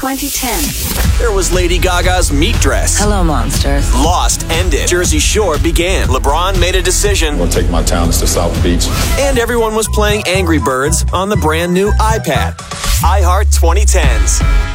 2010. There was Lady Gaga's meat dress. Hello, monsters. Lost ended. Jersey Shore began. LeBron made a decision. I'm going to take my talents to South Beach. And everyone was playing Angry Birds on the brand new iPad. iHeart 2010s.